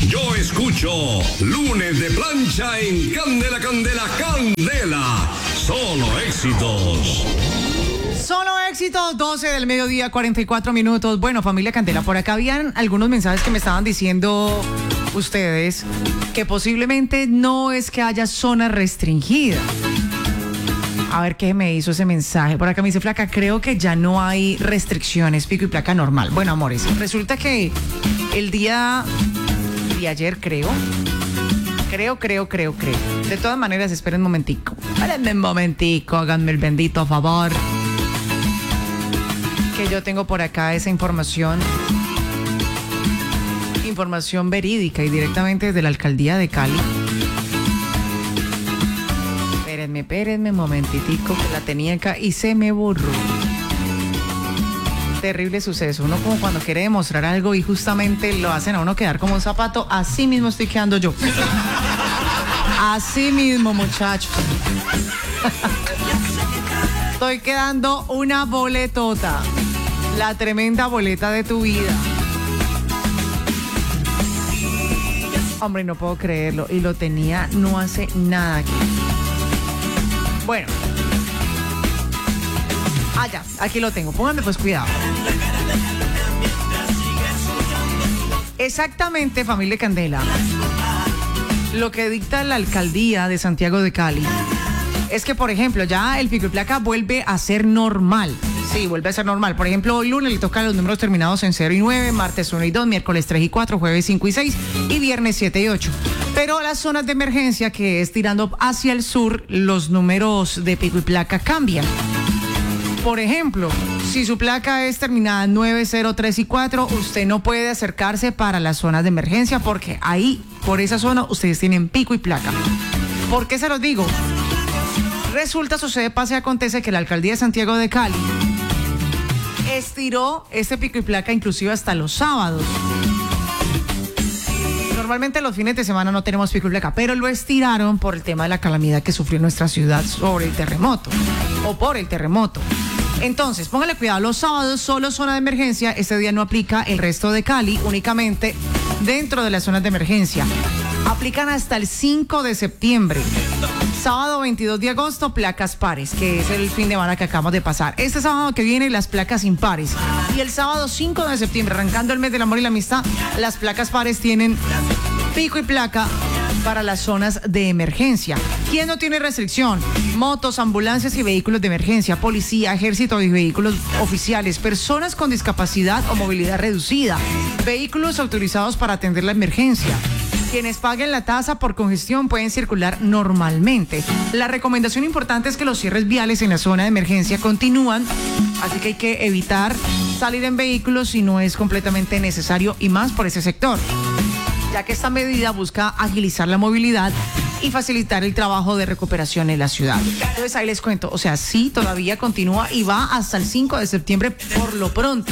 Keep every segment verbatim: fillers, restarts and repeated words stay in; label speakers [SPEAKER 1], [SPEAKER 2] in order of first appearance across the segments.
[SPEAKER 1] Yo escucho Lunes de Plancha en Candela, Candela, Candela. Solo éxitos.
[SPEAKER 2] Solo éxitos, doce del mediodía, cuarenta y cuatro minutos. Bueno, familia Candela, por acá habían algunos mensajes que me estaban diciendo ustedes que posiblemente no es que haya zona restringida. A ver qué me hizo ese mensaje. Por acá me dice Flaca, creo que ya no hay restricciones, pico y placa normal. Bueno, amores, resulta que el día de ayer, creo, creo, creo, creo, creo. De todas maneras, esperen un momentico. Espérenme un momentico, háganme el bendito favor. Que yo tengo por acá esa información. Información verídica y directamente desde la alcaldía de Cali. Espérenme, espérenme un momentitico que la tenía acá y se me borró. Terrible suceso. Uno como cuando quiere demostrar algo y justamente lo hacen a uno quedar como un zapato. Así mismo estoy quedando yo. Así mismo, muchachos. Estoy quedando una boletota. La tremenda boleta de tu vida. Hombre, no puedo creerlo. Y lo tenía no hace nada aquí. Bueno. Ah, ya. Aquí lo tengo. Pónganme pues cuidado. Exactamente, familia Candela. Lo que dicta la alcaldía de Santiago de Cali es que, por ejemplo, ya el pico y placa vuelve a ser normal. Sí, vuelve a ser normal. Por ejemplo, hoy lunes le tocan los números terminados en cero y nueve, martes uno y dos, miércoles tres y cuatro, jueves cinco y seis y viernes siete y ocho. Pero las zonas de emergencia, que es tirando hacia el sur, los números de pico y placa cambian. Por ejemplo, si su placa es terminada en nueve, cero, tres y cuatro, usted no puede acercarse para las zonas de emergencia porque ahí, por esa zona, ustedes tienen pico y placa. ¿Por qué se los digo? Resulta, sucede, pasa y acontece que la alcaldía de Santiago de Cali estiró este pico y placa inclusive hasta los sábados. Normalmente los fines de semana no tenemos pico y placa, pero lo estiraron por el tema de la calamidad que sufrió nuestra ciudad sobre el terremoto o por el terremoto. Entonces, póngale cuidado, los sábados solo zona de emergencia, este día no aplica el resto de Cali, únicamente dentro de las zonas de emergencia. Aplican hasta el cinco de septiembre. Sábado veintidós de agosto, placas pares, que es el fin de semana que acabamos de pasar. Este sábado que viene, las placas impares. Y el sábado cinco de septiembre, arrancando el mes del amor y la amistad, las placas pares tienen pico y placa para las zonas de emergencia. ¿Quién no tiene restricción? Motos, ambulancias y vehículos de emergencia, policía, ejército y vehículos oficiales, personas con discapacidad o movilidad reducida, vehículos autorizados para atender la emergencia. Quienes paguen la tasa por congestión pueden circular normalmente. La recomendación importante es que los cierres viales en la zona de emergencia continúan, así que hay que evitar salir en vehículos si no es completamente necesario y más por ese sector, ya que esta medida busca agilizar la movilidad y facilitar el trabajo de recuperación en la ciudad. Entonces ahí les cuento, o sea, sí, todavía continúa y va hasta el cinco de septiembre por lo pronto.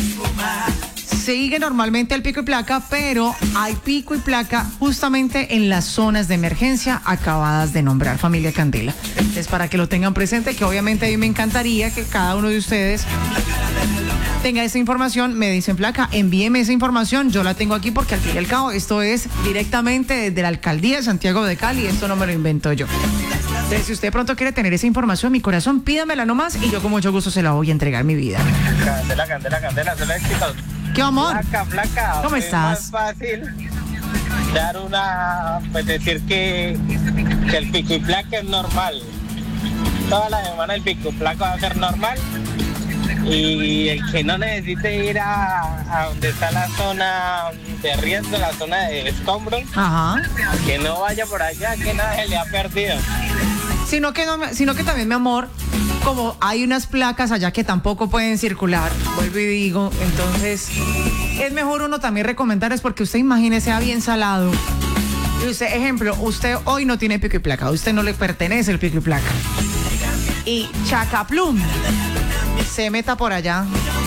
[SPEAKER 2] Sigue normalmente el pico y placa, pero hay pico y placa justamente en las zonas de emergencia acabadas de nombrar, familia Candela. Es para que lo tengan presente, que obviamente a mí me encantaría que cada uno de ustedes tenga esa información. Me dicen, placa, envíeme esa información, yo la tengo aquí porque al fin y al cabo esto es directamente desde la alcaldía de Santiago de Cali, esto no me lo invento yo. Entonces, si usted pronto quiere tener esa información, mi corazón, pídamela nomás y yo con mucho gusto se la voy a entregar, mi vida.
[SPEAKER 3] Candela, Candela, Candela, solo éxitos.
[SPEAKER 2] ¿Qué amor?
[SPEAKER 3] Placa, placa.
[SPEAKER 2] ¿Cómo estás?
[SPEAKER 3] Es más fácil dar una, pues decir que, que el pico y placa es normal. Toda la semana el pico y placa va a ser normal. Y el que no necesite ir a, a donde está la zona de riesgo, la zona de escombros,
[SPEAKER 2] Ajá.
[SPEAKER 3] que no vaya por allá, que nada se le ha perdido.
[SPEAKER 2] Sino que, no, sino que también, mi amor, como hay unas placas allá que tampoco pueden circular, vuelvo y digo, entonces es mejor uno también recomendar, es porque usted imagine, sea bien salado. Y usted, ejemplo, usted hoy no tiene pico y placa, a usted no le pertenece el pico y placa. Y chacaplum, se meta por allá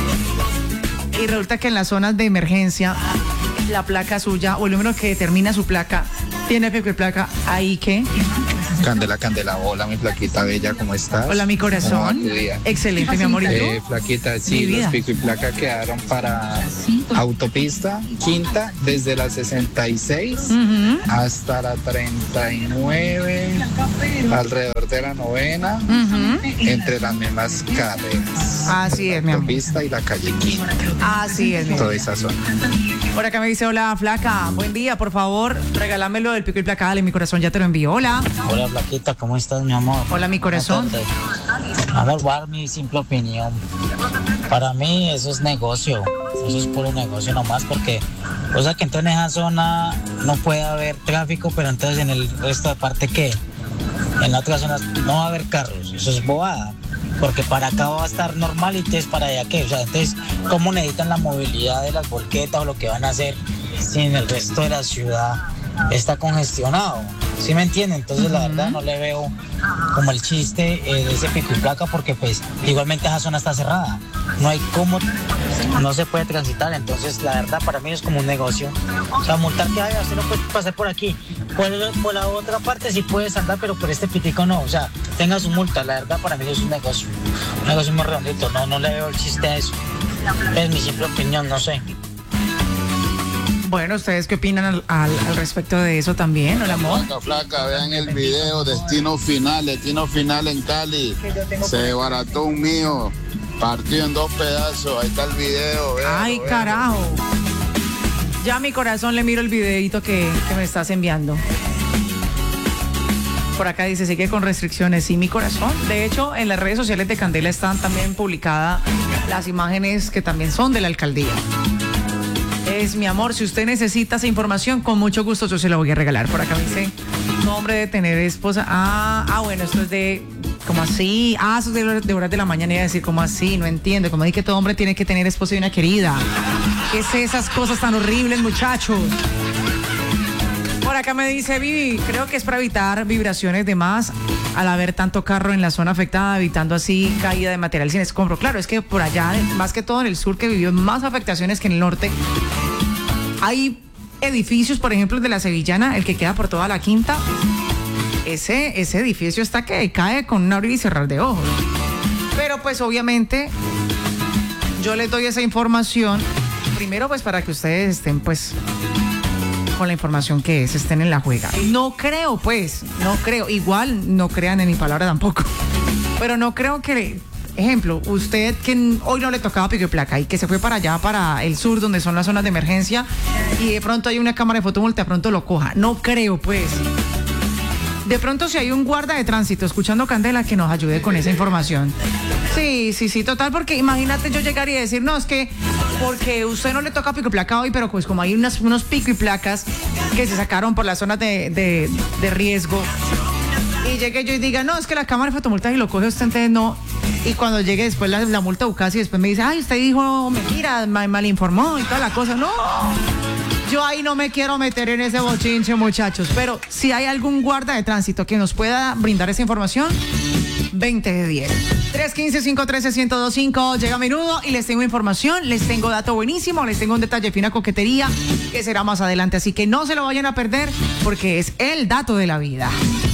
[SPEAKER 2] y resulta que en las zonas de emergencia la placa suya o el número que determina su placa tiene pico y placa, ahí que
[SPEAKER 4] Candela, Candela, hola mi flaquita bella, ¿cómo estás?
[SPEAKER 2] Hola mi corazón. Excelente, mi amor. ¿Y tú?
[SPEAKER 4] Eh, flaquita, sí, los pico y placa quedaron para autopista quinta desde la sesenta y seis uh-huh. hasta la treinta y nueve, alrededor de la novena, uh-huh. entre las mismas carreras.
[SPEAKER 2] Así es, mi amor.
[SPEAKER 4] Autopista y la calle quinta.
[SPEAKER 2] Así es, mi amor.
[SPEAKER 4] Toda esa zona.
[SPEAKER 2] Por acá me dice, hola flaca, buen día, por favor, regálamelo del pico y placa, dale, mi corazón ya te lo envío. Hola.
[SPEAKER 5] Hola flaquita, ¿cómo estás, mi amor?
[SPEAKER 2] Hola, mi corazón.
[SPEAKER 5] Amor, voy a dar mi simple opinión. Para mí eso es negocio, eso es puro negocio nomás, porque, o sea que entonces en esa zona no puede haber tráfico, pero entonces en el resto de parte, ¿qué? En la otra zona no va a haber carros, eso es bobada. Porque para acá va a estar normal y entonces para allá qué, o sea, entonces ¿cómo necesitan la movilidad de las volquetas o lo que van a hacer si en el resto de la ciudad está congestionado? ¿Sí me entienden? Entonces uh-huh. la verdad no le veo como el chiste eh, de ese pico y placa, porque pues igualmente esa zona está cerrada, no hay cómo, no se puede transitar, entonces la verdad para mí es como un negocio. O sea, multar que haya, usted no puede pasar por aquí, por, por la otra parte sí puedes andar, pero por este pitico no, o sea, tenga su multa, la verdad para mí es un negocio, un negocio muy redondito, no, no le veo el chiste a eso, es mi simple opinión, no sé.
[SPEAKER 2] Bueno, ¿ustedes qué opinan al, al, al respecto de eso también, hola amor?
[SPEAKER 6] Flaca, flaca, vean el video, Destino Final, Destino Final en Cali. Se desbarató un mío, partió en dos pedazos, ahí está el video. Véalo,
[SPEAKER 2] Ay,
[SPEAKER 6] véalo.
[SPEAKER 2] Carajo. Ya mi corazón le miro el videito que, que me estás enviando. Por acá dice, sigue con restricciones, sí, mi corazón. De hecho, en las redes sociales de Candela están también publicadas las imágenes que también son de la alcaldía. Es mi amor, si usted necesita esa información, con mucho gusto yo se la voy a regalar. Por acá me dice, nombre de tener esposa. Ah, ah, bueno, esto es de, ¿cómo así? Ah, eso es de, de horas de la mañana. Y a decir, ¿cómo así? No entiendo. Como dije que todo hombre tiene que tener esposa y una querida. ¿Qué es esas cosas tan horribles, muchachos? Por acá me dice, Vivi, creo que es para evitar vibraciones de más al haber tanto carro en la zona afectada, evitando así caída de material sin escombro. Claro, es que por allá, más que todo en el sur, que vivió más afectaciones que en el norte, hay edificios, por ejemplo, el de la Sevillana, el que queda por toda la quinta. Ese, ese edificio está que cae con un abrir y cerrar de ojos. Pero pues obviamente yo les doy esa información, primero pues para que ustedes estén pues con la información que es, estén en la juega. No creo pues, no creo, igual no crean en mi palabra tampoco, pero no creo que, ejemplo, usted que hoy no le tocaba pico y placa y que se fue para allá, para el sur, donde son las zonas de emergencia, y de pronto hay una cámara de fotomulta, de pronto lo coja. No creo pues. De pronto si hay un guarda de tránsito escuchando Candela, que nos ayude con esa información. Sí, sí, sí, total, porque imagínate yo llegar y decir, no, es que porque usted no le toca pico y placa hoy, pero pues como hay unas, unos pico y placas que se sacaron por las zonas de, de, de riesgo, y llegue yo y diga, no, es que la cámara de fotomultas y lo coge usted, entonces no, y cuando llegue después la, la multa UCAS y después me dice, ay, usted dijo mentira, mal, mal informó y toda la cosa, no. Yo ahí no me quiero meter en ese bochinche, muchachos, pero si hay algún guarda de tránsito que nos pueda brindar esa información, veinte de diez. tres uno cinco, cinco uno tres, uno cero dos cinco, llega a menudo y les tengo información, les tengo dato buenísimo, les tengo un detalle fina coquetería que será más adelante, así que no se lo vayan a perder porque es el dato de la vida.